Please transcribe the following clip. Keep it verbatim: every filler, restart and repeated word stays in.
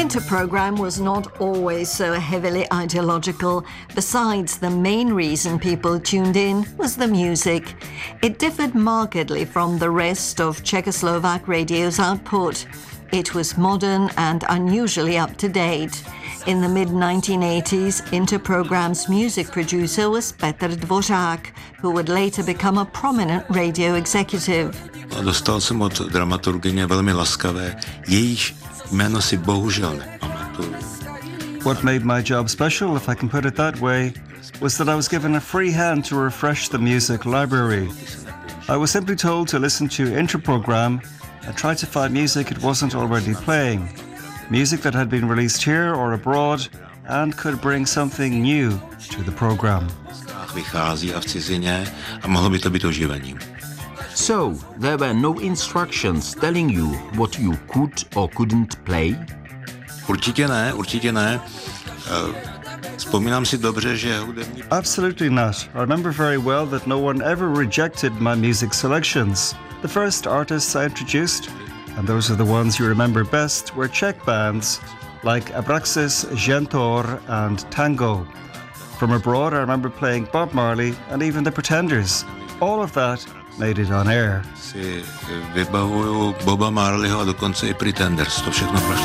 Interprogram was not always so heavily ideological. Besides, the main reason people tuned in was the music. It differed markedly from the rest of Czechoslovak radio's output. It was modern and unusually up-to-date. In the mid nineteen eighties, Interprogram's music producer was Petr Dvořák, who would later become a prominent radio executive. Dostal jsem od dramaturgyně velmi laskavé, jejíž jméno si bohužel nepamatuju. What made my job special, if I can put it that way, was that I was given a free hand to refresh the music library. I was simply told to listen to Interprogram and try to find music it wasn't already playing. Music that had been released here or abroad and could bring something new to the program. Vychází a v cizině a mohlo by to být oživením. So, there were no instructions telling you what you could or couldn't play? Určitě ne, určitě ne. Vzpomínám si dobře, že hudební... Absolutely not. I remember very well that no one ever rejected my music selections. The first artists I introduced, and those are the ones you remember best, were Czech bands like Abraxas, Gentor and Tango. From abroad, I remember playing Bob Marley and even The Pretenders. All of that made it on air. Si vybavuju Boba Marleyho a dokonce i Pretenders. To všechno